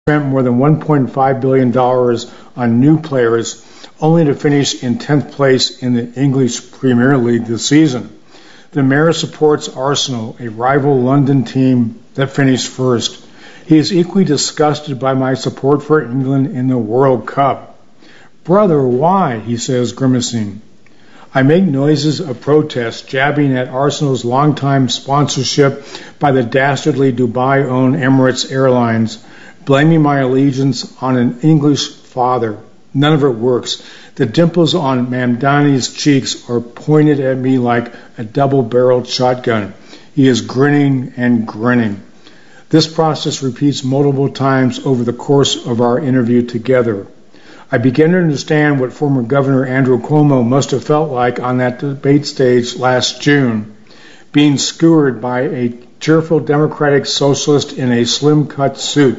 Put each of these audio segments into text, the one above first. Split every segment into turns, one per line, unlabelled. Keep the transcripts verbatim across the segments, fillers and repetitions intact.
spent more than one point five billion dollars on new players, only to finish in tenth place in the English Premier League this season. The mayor supports Arsenal, a rival London team that finished first. He is equally disgusted by my support for England in the World Cup. Brother, why? He says, grimacing. I make noises of protest, jabbing at Arsenal's longtime sponsorship by the dastardly Dubai-owned Emirates Airlines, blaming my allegiance on an English father. None of it works. The dimples on Mamdani's cheeks are pointed at me like a double-barreled shotgun. He is grinning and grinning. This process repeats multiple times over the course of our interview together. I begin to understand what former Governor Andrew Cuomo must have felt like on that debate stage last June, being skewered by a cheerful Democratic socialist in a slim-cut suit.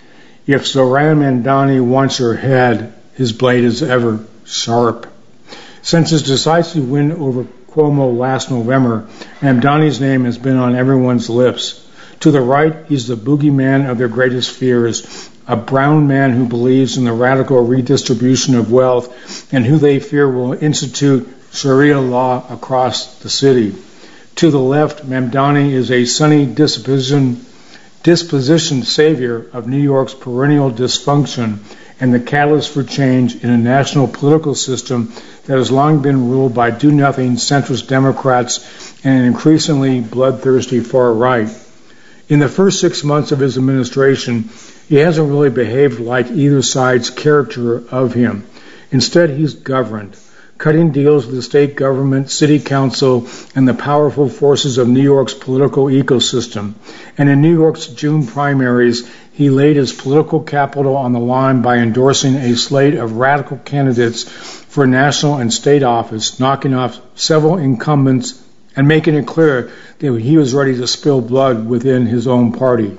If Zoran Mamdani wants your head, his blade is ever sharp. Since his decisive win over Cuomo last November, Mamdani's name has been on everyone's lips. To the right, he's the boogeyman of their greatest fears, a brown man who believes in the radical redistribution of wealth and who they fear will institute Sharia law across the city. To the left, Mamdani is a sunny disposition, dispositioned savior of New York's perennial dysfunction and the catalyst for change in a national political system that has long been ruled by do-nothing centrist Democrats and an increasingly bloodthirsty far right. In the first six months of his administration, he hasn't really behaved like either side's character of him. Instead, he's governed, cutting deals with the state government, city council, and the powerful forces of New York's political ecosystem. And in New York's June primaries, he laid his political capital on the line by endorsing a slate of radical candidates for national and state office, knocking off several incumbents and making it clear that he was ready to spill blood within his own party.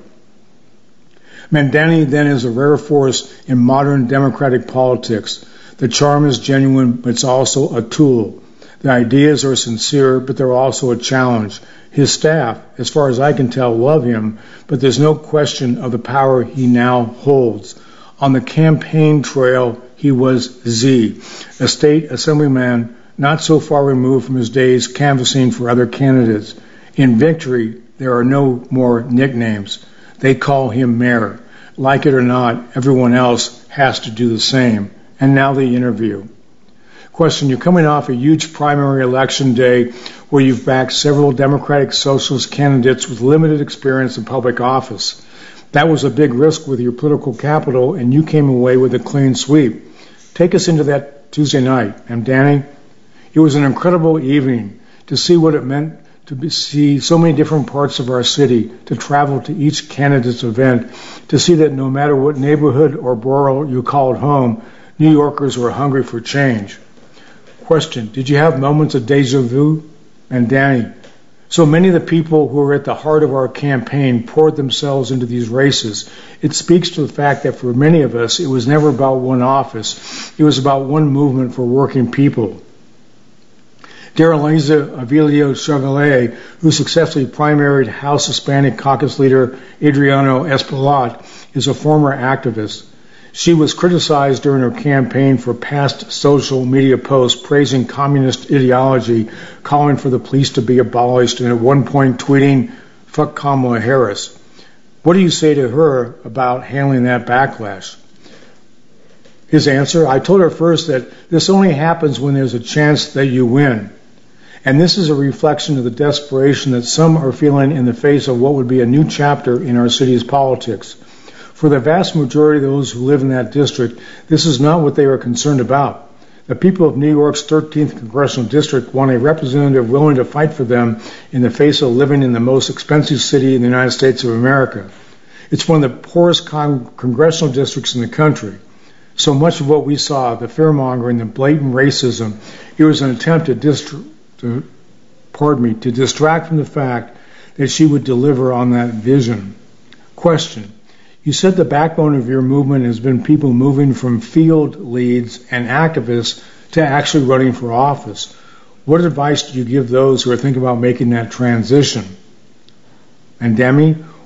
Mamdani then is a rare force in modern democratic politics. The charm is genuine, but it's also a tool. The ideas are sincere, but they're also a challenge. His staff, as far as I can tell, love him, but there's no question of the power he now holds. On the campaign trail, he was Z, a state assemblyman not so far removed from his days canvassing for other candidates. In victory, there are no more nicknames. They call him mayor. Like it or not, everyone else has to do the same. And now the interview. Question, you're coming off a huge primary election day where you've backed several Democratic Socialist candidates with limited experience in public office. That was a big risk with your political capital, and you came away with a clean sweep. Take us into that Tuesday night. Mamdani, it was an incredible evening to see what it meant to be, see so many different parts of our city, to travel to each candidate's event, to see that no matter what neighborhood or borough you called home, New Yorkers were hungry for change. Question, did you have moments of deja vu? Mamdani, so many of the people who were at the heart of our campaign poured themselves into these races. It speaks to the fact that for many of us, it was never about one office. It was about one movement for working people. Daraliza Avilio Chevalier, who successfully primaried House Hispanic Caucus leader Adriano Espaillat, is a former activist. She was criticized during her campaign for past social media posts praising communist ideology, calling for the police to be abolished, and at one point tweeting, "Fuck Kamala Harris." What do you say to her about handling that backlash? His answer, I told her first that this only happens when there's a chance that you win. And this is a reflection of the desperation that some are feeling in the face of what would be a new chapter in our city's politics. For the vast majority of those who live in that district, this is not what they are concerned about. The people of New York's thirteenth Congressional District want a representative willing to fight for them in the face of living in the most expensive city in the United States of America. It's one of the poorest con- congressional districts in the country. So much of what we saw, the fear-mongering, the blatant racism, it was an attempt to, dist- to, pardon me, to distract from the fact that she would deliver on that vision. Question. You said the backbone of your movement has been people moving from field leads and activists to actually running for office. What advice do you give those who are thinking about making that transition? And Demi,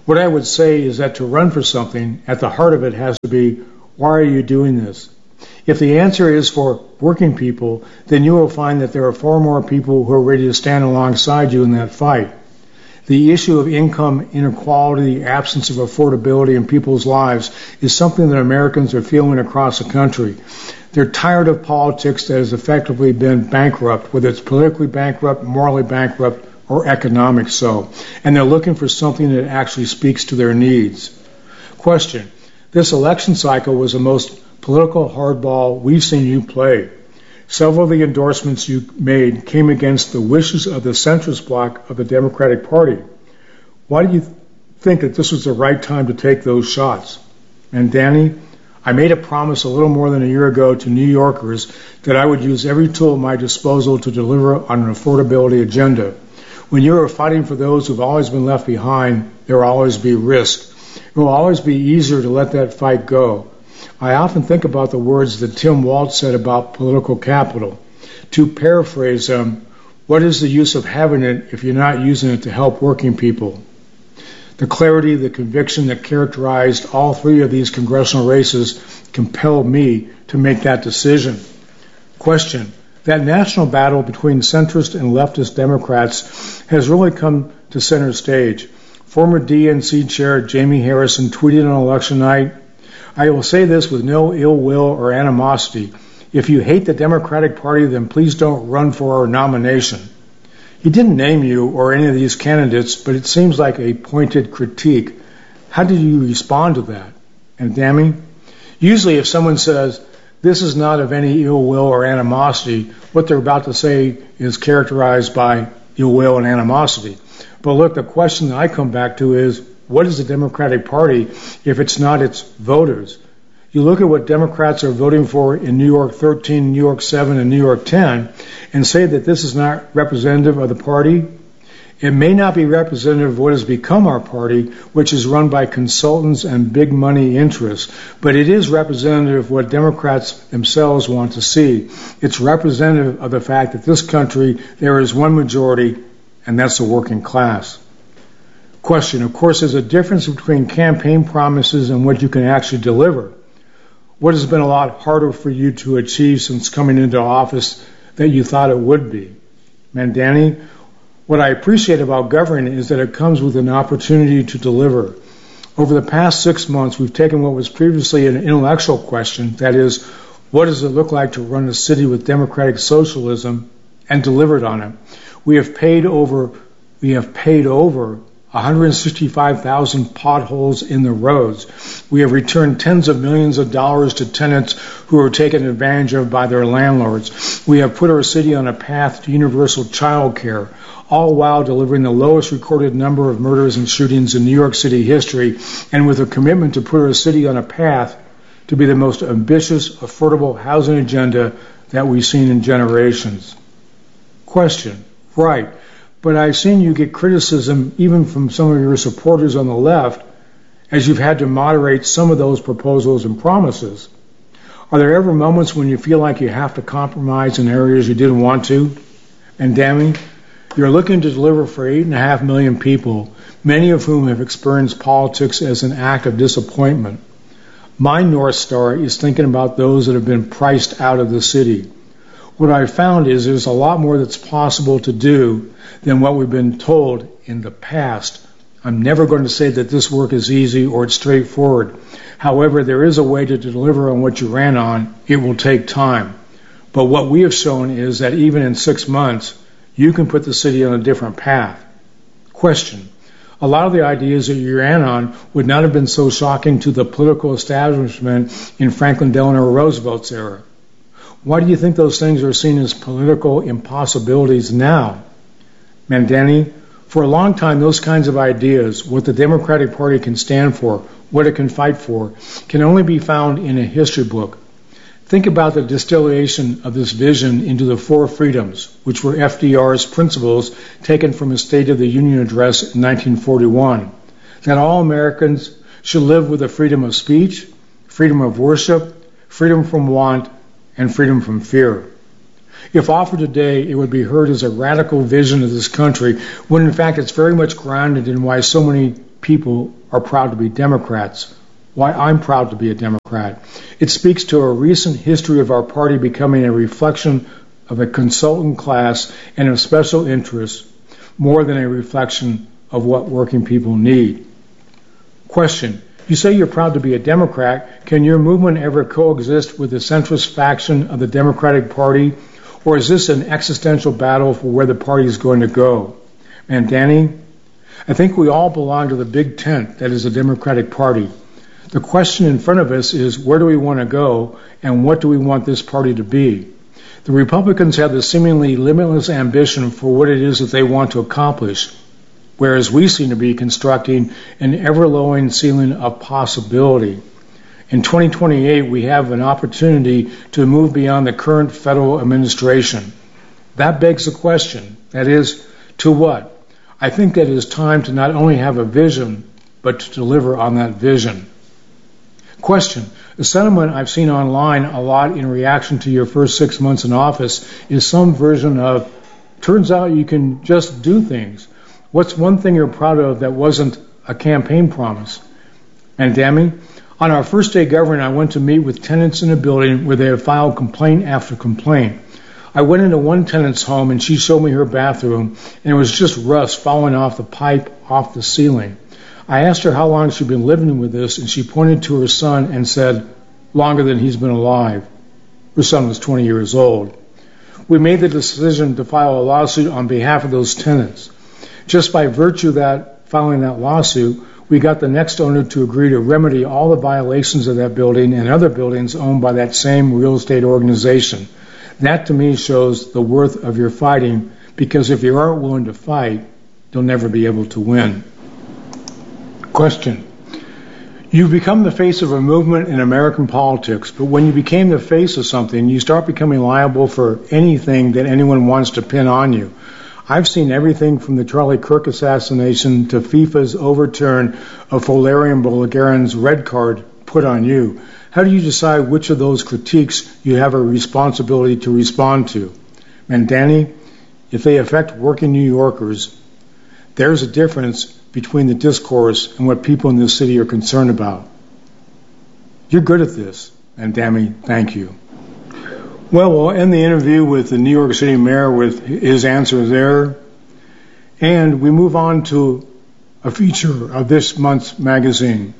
What I would say is that to run for something, at the heart of it has to be, why are you doing this? If the answer is for working people, then you will find that there are far more people who are ready to stand alongside you in that fight. The issue of income inequality, the absence of affordability in people's lives is something that Americans are feeling across the country. They're tired of politics that has effectively been bankrupt, whether it's politically bankrupt, morally bankrupt, or economic so. And they're looking for something that actually speaks to their needs. Question. This election cycle was the most political hardball we've seen you play. Several of the endorsements you made came against the wishes of the centrist bloc of the Democratic Party. Why do you think that this was the right time to take those shots? And Danny, I made a promise a little more than a year ago to New Yorkers that I would use every tool at my disposal to deliver on an affordability agenda. When you are fighting for those who've always been left behind, there will always be risk. It will always be easier to let that fight go. I often think about the words that Tim Walz said about political capital. To paraphrase them, what is the use of having it if you're not using it to help working people? The clarity, the conviction that characterized all three of these congressional races compelled me to make that decision. Question. That national battle between centrist and leftist Democrats has really come to center stage. Former D N C Chair Jamie Harrison tweeted on election night, I will say this with no ill will or animosity. If you hate the Democratic Party, then please don't run for our nomination. He didn't name you or any of these candidates, but it seems like a pointed critique. How did you respond to that? And Dammy, usually if someone says, this is not of any ill will or animosity, what they're about to say is characterized by ill will and animosity. But look, the question that I come back to is, what is the Democratic Party if it's not its voters? You look at what Democrats are voting for in New York thirteen, New York seven, and New York ten, and say that this is not representative of the party. It may not be representative of what has become our party, which is run by consultants and big money interests, but it is representative of what Democrats themselves want to see. It's representative of the fact that this country, there is one majority, and that's the working class. Question. Of course, there's a difference between campaign promises and what you can actually deliver. What has been a lot harder for you to achieve since coming into office that you thought it would be? Mandani, what I appreciate about governing is that it comes with an opportunity to deliver. Over the past six months, we've taken what was previously an intellectual question, that is, what does it look like to run a city with democratic socialism, and delivered on it. We have paid over, we have paid over one hundred sixty-five thousand potholes in the roads. We have returned tens of millions of dollars to tenants who are taken advantage of by their landlords. We have put our city on a path to universal child care, all while delivering the lowest recorded number of murders and shootings in New York City history, and with a commitment to put our city on a path to be the most ambitious, affordable housing agenda that we've seen in generations. Question. Right. But I've seen you get criticism even from some of your supporters on the left as you've had to moderate some of those proposals and promises. Are there ever moments when you feel like you have to compromise in areas you didn't want to? And Dammy, you're looking to deliver for eight and a half million people, many of whom have experienced politics as an act of disappointment. My North Star is thinking about those that have been priced out of the city. What I've found is there's a lot more that's possible to do than what we've been told in the past. I'm never going to say that this work is easy or it's straightforward. However, there is a way to deliver on what you ran on. It will take time. But what we have shown is that even in six months, you can put the city on a different path. Question. A lot of the ideas that you ran on would not have been so shocking to the political establishment in Franklin Delano Roosevelt's era. Why do you think those things are seen as political impossibilities now? Mandani, for a long time, those kinds of ideas, what the Democratic Party can stand for, what it can fight for, can only be found in a history book. Think about the distillation of this vision into the four freedoms, which were F D R's principles taken from his State of the Union address in nineteen forty-one. That all Americans should live with the freedom of speech, freedom of worship, freedom from want, and freedom from fear. If offered today, it would be heard as a radical vision of this country, when in fact it's very much grounded in why so many people are proud to be Democrats, why I'm proud to be a Democrat. It speaks to a recent history of our party becoming a reflection of a consultant class and of special interests more than a reflection of what working people need. Question. You say you're proud to be a Democrat. Can your movement ever coexist with the centrist faction of the Democratic Party, or is this an existential battle for where the party is going to go? And Danny, I think we all belong to the big tent that is the Democratic Party. The question in front of us is, where do we want to go, and what do we want this party to be? The Republicans have the seemingly limitless ambition for what it is that they want to accomplish, whereas we seem to be constructing an ever-lowering ceiling of possibility. In twenty twenty-eight, we have an opportunity to move beyond the current federal administration. That begs the question, that is, to what? I think that it is time to not only have a vision, but to deliver on that vision. Question. The sentiment I've seen online a lot in reaction to your first six months in office is some version of, turns out you can just do things. What's one thing you're proud of that wasn't a campaign promise? And Dami, on our first day governing, I went to meet with tenants in a building where they had filed complaint after complaint. I went into one tenant's home and she showed me her bathroom, and it was just rust falling off the pipe off the ceiling. I asked her how long she'd been living with this, and she pointed to her son and said, longer than he's been alive. Her son was twenty years old. We made the decision to file a lawsuit on behalf of those tenants. Just by virtue of that, filing that lawsuit, we got the next owner to agree to remedy all the violations of that building and other buildings owned by that same real estate organization. That to me shows the worth of your fighting, because if you aren't willing to fight, you'll never be able to win. Question. You've become the face of a movement in American politics, but when you became the face of something, you start becoming liable for anything that anyone wants to pin on you. I've seen everything from the Charlie Kirk assassination to FIFA's overturn of Valerian Bulgarian's red card put on you. How do you decide which of those critiques you have a responsibility to respond to? And Danny, if they affect working New Yorkers, there's a difference between the discourse and what people in this city are concerned about. You're good at this, and Danny, thank you. Well, we'll end the interview with the New York City mayor with his answer there, and we move on to a feature of this month's magazine.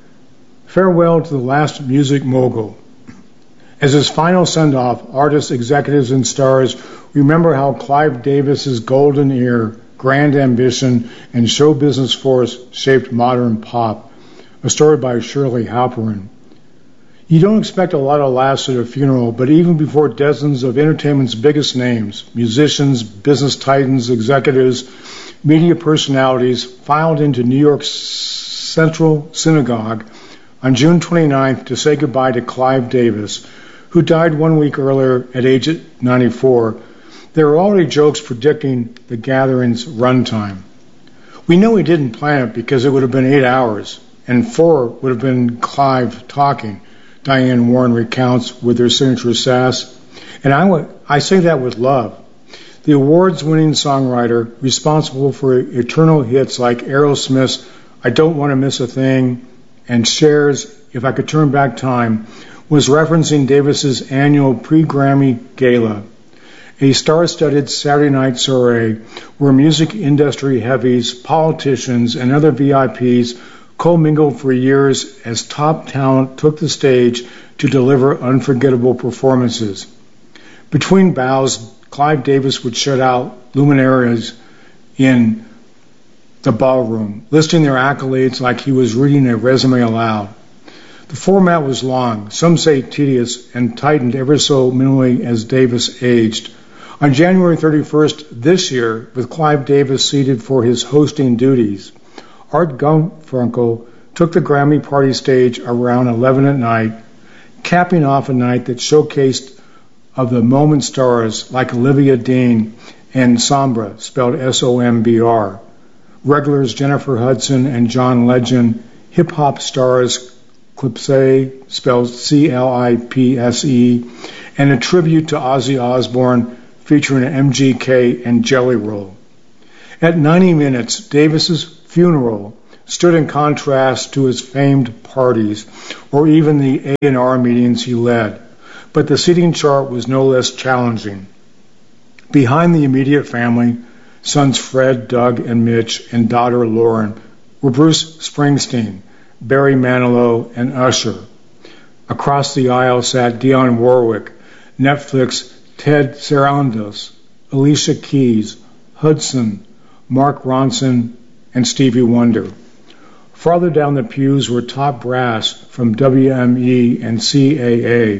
Farewell to the Last Music Mogul. As his final send-off, artists, executives, and stars remember how Clive Davis's golden ear, grand ambition, and show business force shaped modern pop. A story by Shirley Halperin. You don't expect a lot of laughs at a funeral, but even before dozens of entertainment's biggest names, musicians, business titans, executives, media personalities filed into New York's Central Synagogue on June twenty-ninth to say goodbye to Clive Davis, who died one week earlier at age ninety-four, there were already jokes predicting the gathering's runtime. We know he didn't plan it because it would have been eight hours, and four would have been Clive talking, Diane Warren recounts with her signature sass. And I, w- I say that with love. The awards-winning songwriter responsible for eternal hits like Aerosmith's I Don't Want to Miss a Thing and Cher's If I Could Turn Back Time was referencing Davis's annual pre-Grammy gala, a star-studded Saturday night soiree where music industry heavies, politicians, and other V I Ps commingled for years as top talent took the stage to deliver unforgettable performances. Between bows, Clive Davis would shut out luminaries in the ballroom, listing their accolades like he was reading a resume aloud. The format was long, some say tedious, and tightened ever so minimally as Davis aged. On January thirty-first this year, with Clive Davis seated for his hosting duties, Art Garfunkel took the Grammy party stage around eleven at night, capping off a night that showcased of the moment stars like Olivia Dean and Sombra, spelled S O M B R, regulars Jennifer Hudson and John Legend, hip-hop stars Clipse, spelled C L I P S E, and a tribute to Ozzy Osbourne featuring M G K and Jelly Roll. At ninety minutes, Davis's funeral stood in contrast to his famed parties or even the A and R meetings he led, but the seating chart was no less challenging. Behind the immediate family, sons Fred, Doug, and Mitch, and daughter Lauren, were Bruce Springsteen, Barry Manilow, and Usher. Across the aisle sat Dionne Warwick, Netflix Ted Sarandos, Alicia Keys, Hudson, Mark Ronson, and Stevie Wonder. Farther down the pews were top brass from W M E and C A A,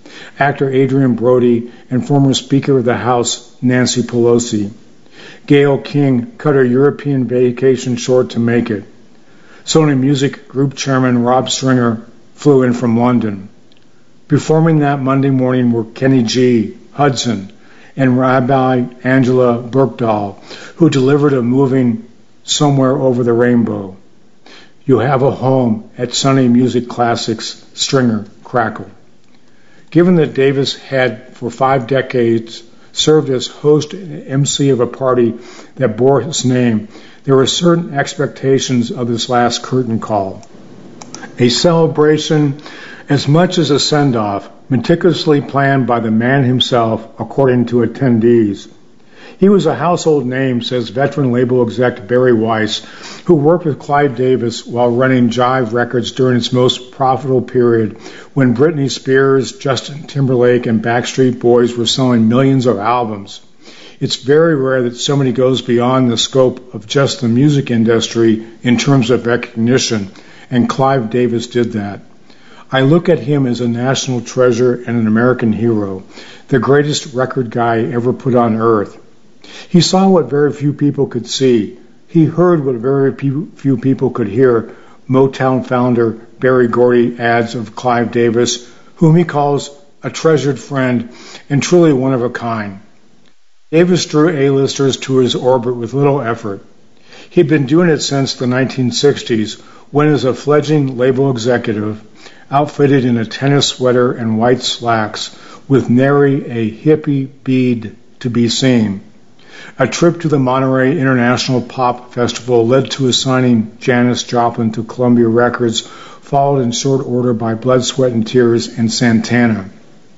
actor Adrian Brody, and former Speaker of the House Nancy Pelosi. Gayle King cut her European vacation short to make it. Sony Music Group Chairman Rob Stringer flew in from London. Performing that Monday morning were Kenny G, Hudson, and Rabbi Angela Bergdahl, who delivered a moving Somewhere Over the Rainbow. You have a home at Sony Music Classics, Stringer crackled. Given that Davis had, for five decades, served as host and M C of a party that bore his name, there were certain expectations of this last curtain call. A celebration as much as a send-off, meticulously planned by the man himself, according to attendees. He was a household name, says veteran label exec Barry Weiss, who worked with Clive Davis while running Jive Records during its most profitable period, when Britney Spears, Justin Timberlake, and Backstreet Boys were selling millions of albums. It's very rare that somebody goes beyond the scope of just the music industry in terms of recognition, and Clive Davis did that. I look at him as a national treasure and an American hero, the greatest record guy ever put on earth. He saw what very few people could see. He heard what very few people could hear. Motown founder Berry Gordy adds of Clive Davis, whom he calls a treasured friend and truly one of a kind. Davis drew A-listers to his orbit with little effort. He'd been doing it since the nineteen sixties, when as a fledgling label executive, outfitted in a tennis sweater and white slacks, with nary a hippie bead to be seen. A trip to the Monterey International Pop Festival led to assigning Janis Joplin to Columbia Records, followed in short order by Blood, Sweat and Tears and Santana.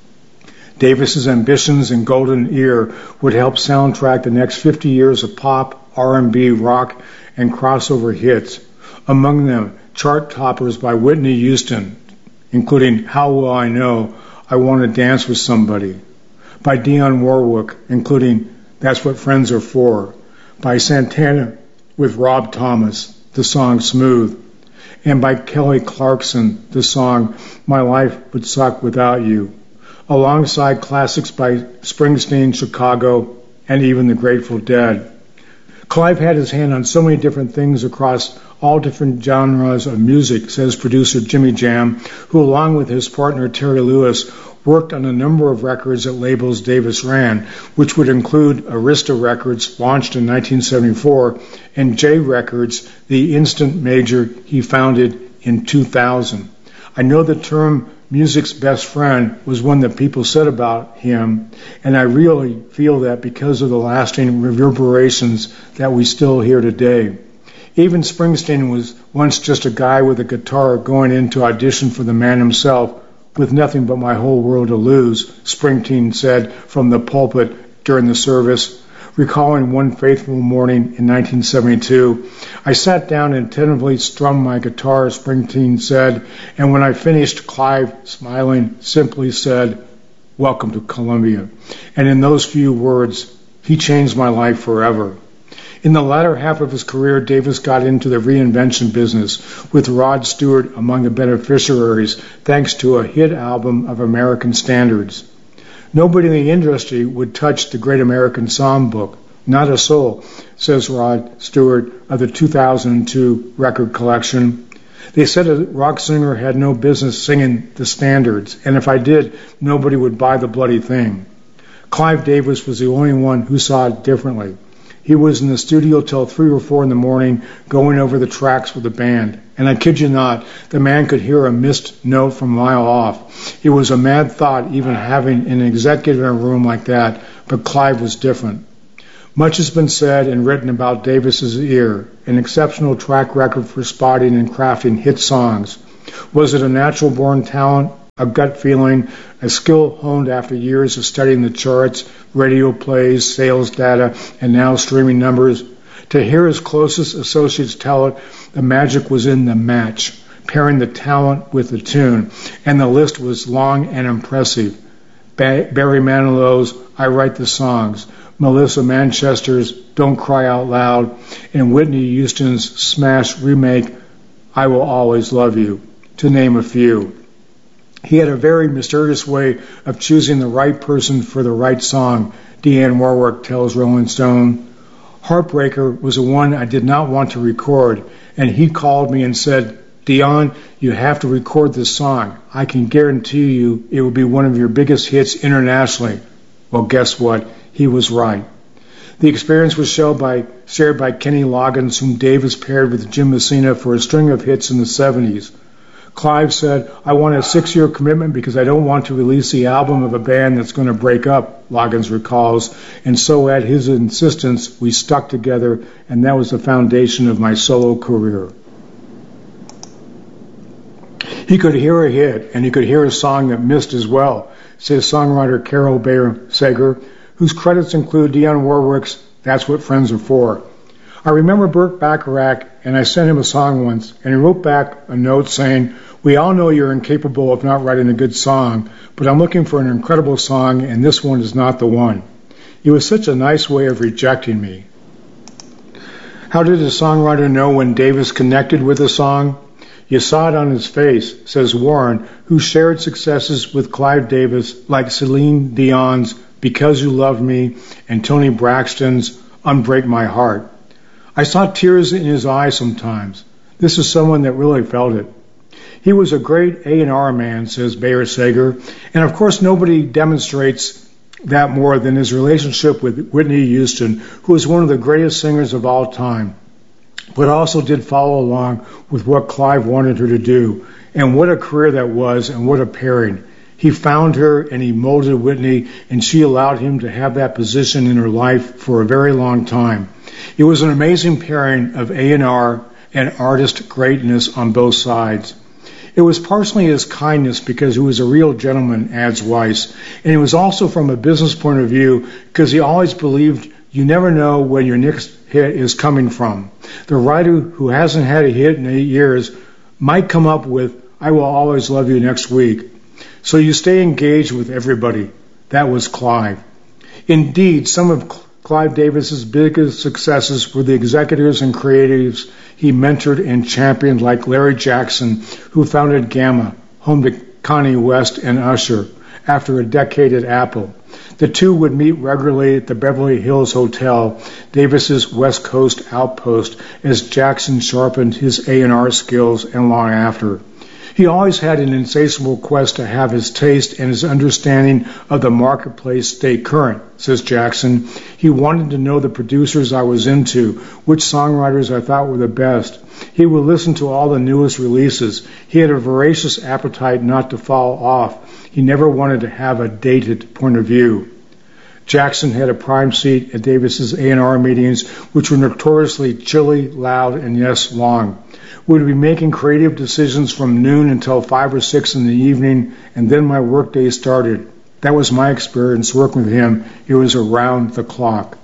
Davis's ambitions and golden ear would help soundtrack the next fifty years of pop, R and B, rock, and crossover hits. Among them, chart toppers by Whitney Houston, including How Will I Know, I Want to Dance with Somebody, by Dionne Warwick, including That's What Friends Are For, by Santana with Rob Thomas, the song Smooth, and by Kelly Clarkson, the song My Life Would Suck Without You, alongside classics by Springsteen, Chicago, and even the Grateful Dead. Clive had his hand on so many different things across all different genres of music, says producer Jimmy Jam, who along with his partner Terry Lewis worked on a number of records at labels Davis ran, which would include Arista Records, launched in nineteen seventy-four, and J Records, the instant major he founded in two thousand. I know the term music's best friend was one that people said about him, and I really feel that because of the lasting reverberations that we still hear today. Even Springsteen was once just a guy with a guitar going in to audition for the man himself, with nothing but my whole world to lose, Springsteen said from the pulpit during the service. Recalling one fateful morning in nineteen seventy-two, I sat down and attentively strummed my guitar, Springsteen said, and when I finished, Clive, smiling, simply said, "Welcome to Columbia." And in those few words, he changed my life forever. In the latter half of his career, Davis got into the reinvention business, with Rod Stewart among the beneficiaries, thanks to a hit album of American standards. Nobody in the industry would touch the Great American Songbook, not a soul, says Rod Stewart of the two thousand two record collection. They said a rock singer had no business singing the standards, and if I did, nobody would buy the bloody thing. Clive Davis was the only one who saw it differently. He was in the studio till three or four in the morning, going over the tracks with the band. And I kid you not, the man could hear a missed note from a mile off. It was a mad thought even having an executive in a room like that, but Clive was different. Much has been said and written about Davis's ear, an exceptional track record for spotting and crafting hit songs. Was it a natural-born talent, a gut feeling, a skill honed after years of studying the charts, radio plays, sales data, and now streaming numbers? To hear his closest associates tell it, the magic was in the match, pairing the talent with the tune, and the list was long and impressive. Ba- Barry Manilow's I Write the Songs, Melissa Manchester's Don't Cry Out Loud, and Whitney Houston's smash remake I Will Always Love You, to name a few. He had a very mysterious way of choosing the right person for the right song, Dionne Warwick tells Rolling Stone. Heartbreaker was the one I did not want to record, and he called me and said, Dionne, you have to record this song. I can guarantee you it will be one of your biggest hits internationally. Well, guess what? He was right. The experience was shared by, shared by Kenny Loggins, whom Davis paired with Jim Messina for a string of hits in the seventies. Clive said, I want a six-year commitment because I don't want to release the album of a band that's going to break up, Loggins recalls, and so at his insistence, we stuck together, and that was the foundation of my solo career. He could hear a hit, and he could hear a song that missed as well, says songwriter Carol Bayer Sager, whose credits include Dionne Warwick's That's What Friends Are For. I remember Burt Bacharach, and I sent him a song once, and he wrote back a note saying, we all know you're incapable of not writing a good song, but I'm looking for an incredible song, and this one is not the one. It was such a nice way of rejecting me. How did a songwriter know when Davis connected with a song? You saw it on his face, says Warren, who shared successes with Clive Davis like Celine Dion's Because You Love Me and Toni Braxton's Unbreak My Heart. I saw tears in his eyes sometimes. This is someone that really felt it. He was a great A and R man, says Bayer Sager, and of course nobody demonstrates that more than his relationship with Whitney Houston, who is one of the greatest singers of all time, but also did follow along with what Clive wanted her to do. And what a career that was, and what a pairing. He found her and he molded Whitney, and she allowed him to have that position in her life for a very long time. It was an amazing pairing of A and R and artist greatness on both sides. It was partially his kindness because he was a real gentleman, adds Weiss, and it was also from a business point of view because he always believed you never know when your next hit is coming from. The writer who hasn't had a hit in eight years might come up with I Will Always Love You next week. So you stay engaged with everybody. That was Clive. Indeed, some of Clive Davis's biggest successes were the executives and creatives he mentored and championed, like Larry Jackson, who founded Gamma, home to Kanye West and Usher, after a decade at Apple. The two would meet regularly at the Beverly Hills Hotel, Davis's West Coast outpost, as Jackson sharpened his A and R skills and long after. He always had an insatiable quest to have his taste and his understanding of the marketplace stay current, says Jackson. He wanted to know the producers I was into, which songwriters I thought were the best. He would listen to all the newest releases. He had a voracious appetite not to fall off. He never wanted to have a dated point of view. Jackson had a prime seat at Davis's A and R meetings, which were notoriously chilly, loud, and yes, long. We would be making creative decisions from noon until five or six in the evening, and then my workday started. That was my experience working with him. It was around the clock.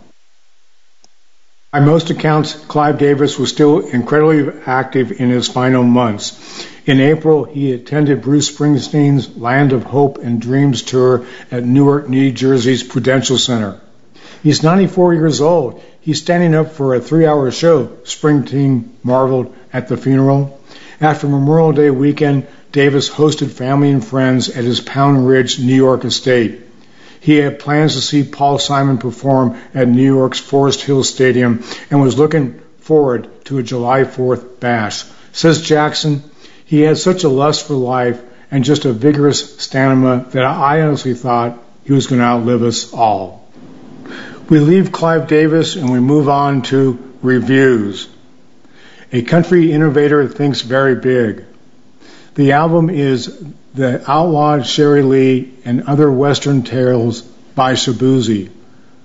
By most accounts, Clive Davis was still incredibly active in his final months. In April, he attended Bruce Springsteen's Land of Hope and Dreams tour at Newark, New Jersey's Prudential Center. He's ninety-four years old. He's standing up for a three-hour show, Springsteen marveled at the funeral. After Memorial Day weekend, Davis hosted family and friends at his Pound Ridge, New York estate. He had plans to see Paul Simon perform at New York's Forest Hill Stadium and was looking forward to a July fourth bash. Says Jackson, he had such a lust for life and just a vigorous stamina that I honestly thought he was going to outlive us all. We leave Clive Davis and we move on to reviews. A country innovator thinks very big. The album is The Outlawed Sherry Lee and Other Western Tales by Shabuzi.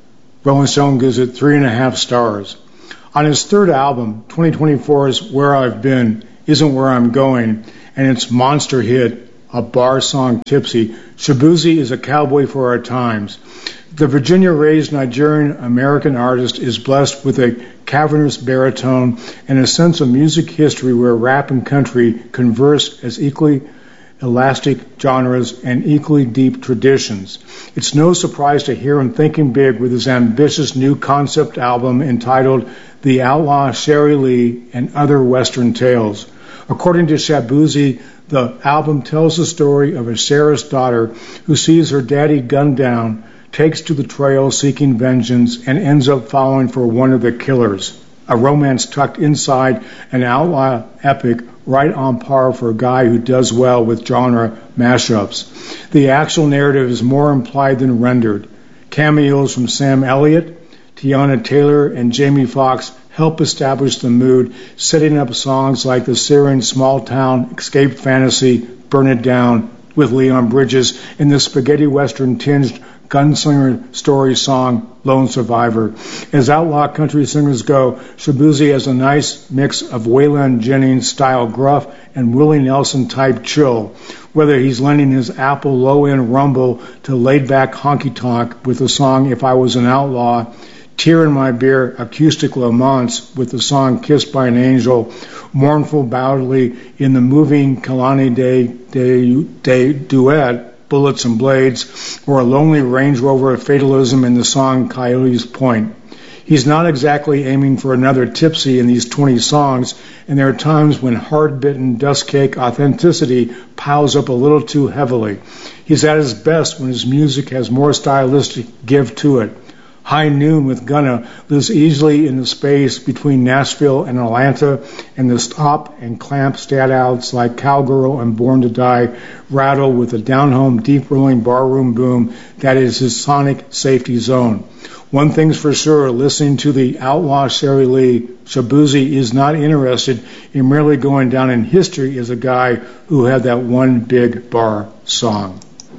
Rolling Stone gives it three and a half stars. On his third album, twenty twenty-four's Where I've Been Isn't Where I'm Going, and its monster hit, a bar song Tipsy, Shaboozey is a cowboy for our times. The Virginia-raised Nigerian-American artist is blessed with a cavernous baritone and a sense of music history where rap and country converse as equally elastic genres and equally deep traditions. It's no surprise to hear him thinking big with his ambitious new concept album entitled The Outlaw Sherry Lee and Other Western Tales. According to Shaboozey, the album tells the story of a sheriff's daughter who sees her daddy gunned down, takes to the trail seeking vengeance, and ends up falling for one of the killers. A romance tucked inside an outlaw epic right on par for a guy who does well with genre mashups. The actual narrative is more implied than rendered. Cameos from Sam Elliott, Tiana Taylor, and Jamie Foxx help establish the mood, setting up songs like the searing small-town escape fantasy Burn It Down with Leon Bridges and the spaghetti western-tinged gunslinger story song Lone Survivor. As outlaw country singers go, Shaboozey has a nice mix of Waylon Jennings-style gruff and Willie Nelson-type chill, whether he's lending his Apple low-end rumble to laid-back honky-tonk with the song If I Was an Outlaw, Tear in My Beer acoustic laments with the song Kissed by an Angel, mournful ballad in the moving Kalani Day, Day, Day duet, Bullets and Blades, or a lonely Range Rover fatalism in the song Coyote's Point. He's not exactly aiming for another Tipsy in these twenty songs, and there are times when hard-bitten dust cake authenticity piles up a little too heavily. He's at his best when his music has more stylistic give to it. High Noon with Gunna lives easily in the space between Nashville and Atlanta, and the stop and clamp standouts like Cowgirl and Born to Die rattle with a down-home, deep-rolling barroom boom that is his sonic safety zone. One thing's for sure, listening to the outlaw Sherry Lee, Shaboozey is not interested in merely going down in history as a guy who had that one big bar song.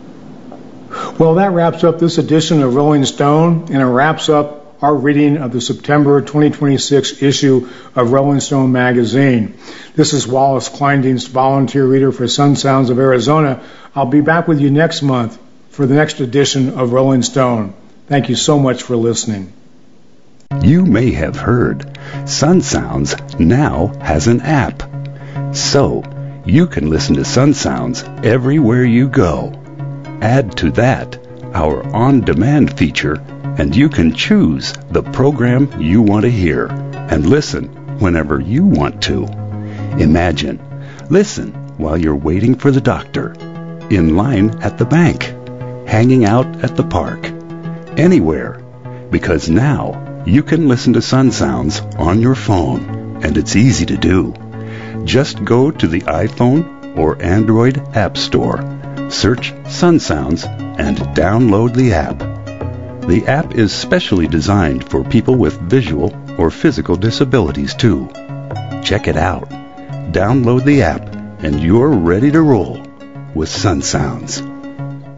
Well, that wraps up this edition of Rolling Stone, and it wraps up our reading of the September twenty twenty-six issue of Rolling Stone magazine. This is Wallace Kleindienst, volunteer reader for Sun Sounds of Arizona. I'll be back with you next month for the next edition of Rolling Stone. Thank you so much for listening.
You may have heard Sun Sounds now has an app. So, you can listen to Sun Sounds everywhere you go. Add to that our on-demand feature, and you can choose the program you want to hear and listen whenever you want to. Imagine, listen while you're waiting for the doctor, in line at the bank, hanging out at the park, anywhere, because now you can listen to Sun Sounds on your phone, and it's easy to do. Just go to the iPhone or Android App Store, search Sun Sounds, and download the app. The app is specially designed for people with visual or physical disabilities, too. Check it out. Download the app, and you're ready to roll with Sun Sounds.